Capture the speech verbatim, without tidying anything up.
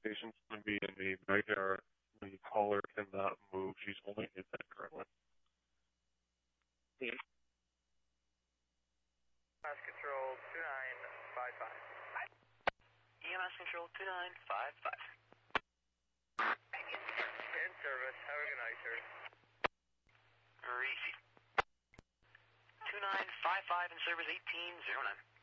station's going to be in the backyard. The caller cannot move. She's only hit that currently. E M S Control two nine five five. E M S Control two nine five five. In service. Have a good night, sir. Receive. two nine five five in service eighteen zero nine.